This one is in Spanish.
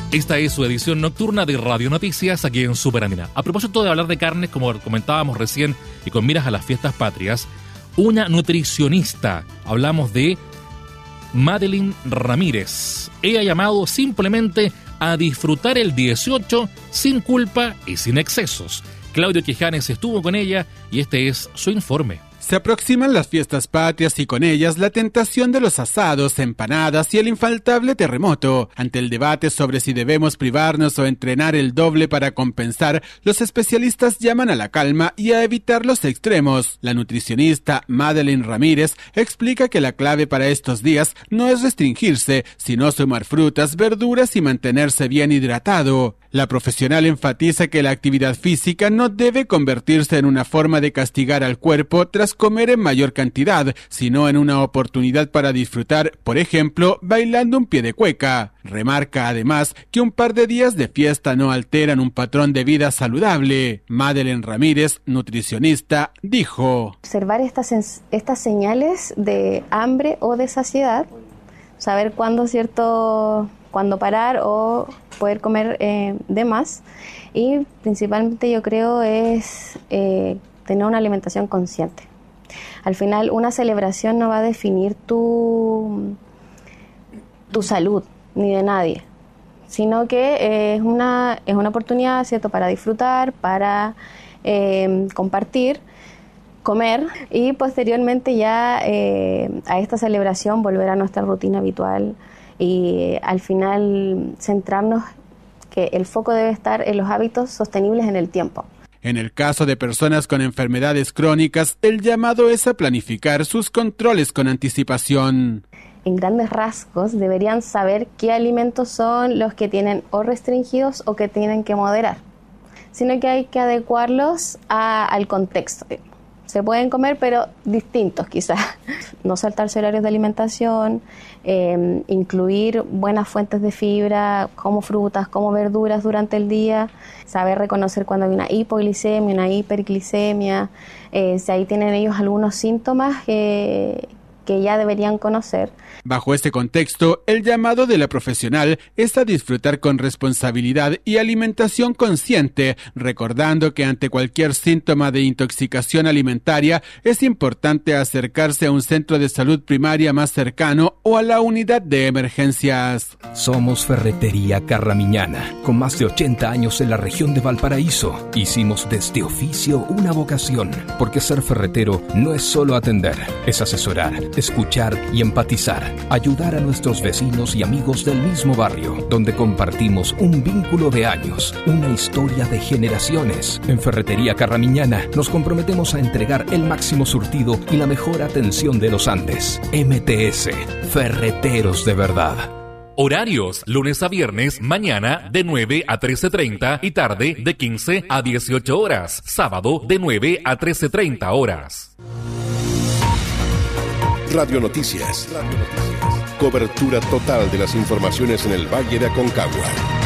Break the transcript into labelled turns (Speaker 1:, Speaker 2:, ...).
Speaker 1: Esta es su edición nocturna de Radio Noticias aquí en Super Andina. A propósito de hablar de carnes, como comentábamos recién, y con miras a las fiestas patrias, una nutricionista, hablamos de Madeline Ramírez. Ella ha llamado simplemente a disfrutar el 18 sin culpa y sin excesos. Claudio Quijanes estuvo con ella y este es su informe.
Speaker 2: Se aproximan las fiestas patrias y con ellas la tentación de los asados, empanadas y el infaltable terremoto. Ante el debate sobre si debemos privarnos o entrenar el doble para compensar, los especialistas llaman a la calma y a evitar los extremos. La nutricionista Madeline Ramírez explica que la clave para estos días no es restringirse, sino sumar frutas, verduras y mantenerse bien hidratado. La profesional enfatiza que la actividad física no debe convertirse en una forma de castigar al cuerpo tras comer en mayor cantidad, sino en una oportunidad para disfrutar, por ejemplo, bailando un pie de cueca. Remarca además que un par de días de fiesta no alteran un patrón de vida saludable. Madeline Ramírez, nutricionista, dijo:
Speaker 3: observar estas señales de hambre o de saciedad, saber cuándo parar o poder comer de más, y principalmente yo creo es tener una alimentación consciente. Al final una celebración no va a definir tu salud ni de nadie, sino que es una oportunidad, ¿cierto?, para disfrutar, para compartir, comer y posteriormente ya a esta celebración volver a nuestra rutina habitual y al final centrarnos que el foco debe estar en los hábitos sostenibles en el tiempo.
Speaker 2: En el caso de personas con enfermedades crónicas, el llamado es a planificar sus controles con anticipación.
Speaker 3: En grandes rasgos deberían saber qué alimentos son los que tienen o restringidos o que tienen que moderar, sino que hay que adecuarlos al contexto. Se pueden comer, pero distintos quizás. No saltarse horarios de alimentación, incluir buenas fuentes de fibra, como frutas, como verduras durante el día, saber reconocer cuando hay una hipoglicemia, una hiperglicemia, si ahí tienen ellos algunos síntomas que ya deberían conocer.
Speaker 2: Bajo este contexto, el llamado de la profesional es a disfrutar con responsabilidad y alimentación consciente, recordando que ante cualquier síntoma de intoxicación alimentaria es importante acercarse a un centro de salud primaria más cercano o a la unidad de emergencias.
Speaker 4: Somos Ferretería Carramiñana, con más de 80 años en la región de Valparaíso. Hicimos de este oficio una vocación, porque ser ferretero no es solo atender, es asesorar, escuchar y empatizar, ayudar a nuestros vecinos y amigos del mismo barrio, donde compartimos un vínculo de años, una historia de generaciones. En Ferretería Carramiñana nos comprometemos a entregar el máximo surtido y la mejor atención de los Andes. MTS, Ferreteros de verdad.
Speaker 1: Horarios, lunes a viernes, mañana de 9 a 13:30 y tarde de 15 a 18 horas. Sábado de 9 a 13:30 horas.
Speaker 5: Radio Noticias. Cobertura total de las informaciones en el Valle de Aconcagua.